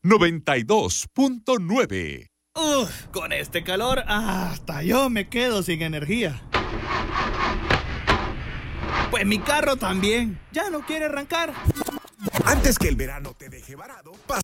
92.9. Con este calor, hasta yo me quedo sin energía. Pues mi carro también, ya no quiere arrancar. Antes que el verano te deje varado,